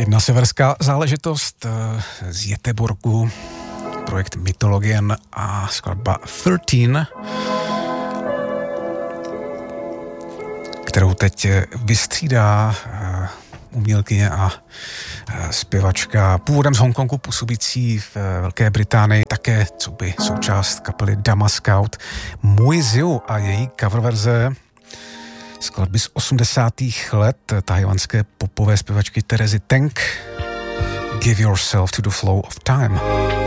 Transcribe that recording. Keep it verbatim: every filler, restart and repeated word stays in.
Jedna severská záležitost z Göteborgu, projekt Mytologien a skladba třináct, kterou teď vystřídá umělkyně a zpěvačka původem z Hongkongu, působící v Velké Británii, také co by součást kapely Dama Scout, Mui Ziu a její coververze skladby z osmdesátých let tajvanské popové zpěvačky Terezy Teng, Give Yourself to the Flow of Time.